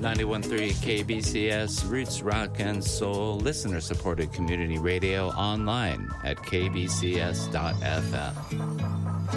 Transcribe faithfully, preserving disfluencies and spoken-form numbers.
ninety-one point three K B C S, Roots Rock and Soul, listener-supported community radio online at k b c s dot f m.